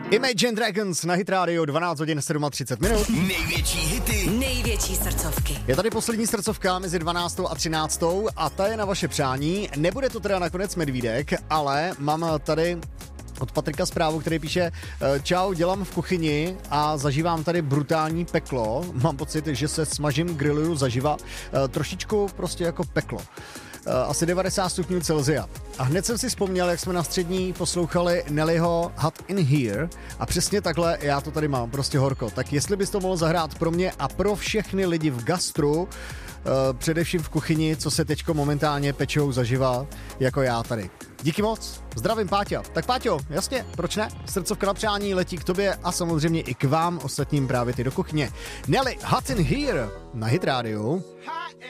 Imagine Dragons na Hit Radio 12 hodin 37 minut. Největší hity, největší srdcovky. Je tady poslední srdcovka mezi 12. a 13. a ta je na vaše přání. Nebude to teda nakonec medvídek, ale mám tady od Patrika zprávu, který píše: čau, dělám v kuchyni a zažívám tady brutální peklo. Mám pocit, že se smažím, grilluju zaživa. Trošičku prostě jako peklo. Asi 90 stupňů Celsia. A hned jsem si vzpomněl, jak jsme na střední poslouchali Nellyho Hot in Here a přesně takhle já to tady mám, prostě horko. Tak jestli bys to mohl zahrát pro mě a pro všechny lidi v gastru, především v kuchyni, co se teďko momentálně pečou zaživa, jako já tady. Díky moc, zdravím Páťa. Tak Páťo, jasně, proč ne? Srdcovka na přání letí k tobě a samozřejmě i k vám ostatním právě ty do kuchyně. Nelly Hot in Here na Hit Radio.